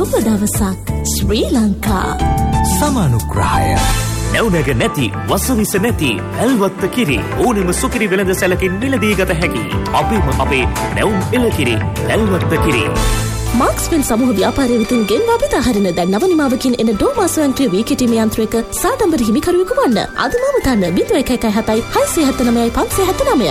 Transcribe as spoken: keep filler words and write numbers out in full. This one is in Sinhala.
සුබ දවසක් ශ්‍රී ලංකා. සමානුග්‍රහය නැවුනග නැති වසවිස නැති ඇල්වත්ත කිරි ඕනෙම සුකිරි වෙළඳ සැලකින් මිලදී ගත හැකි අපිම අපේ නැවුම් එළකිරි ඇල්වත්ත කිරි. මාක්ස්වෙල් සමූහ ව්‍යාපාරය විසින් ගෙන්වා පිට හරින දැන් නව නිමාවකින් එන ඩෝමා ස්වයංක්‍රීය වී කිටීම යන්ත්‍රයක සාඩම්බර හිමිකරුවෙකු වන්න. අද මම තන්න බිඳුව එක එකයි හතයි හයසිය හැත්තෑ නවයයි පන්සිය හැත්තෑ නවය.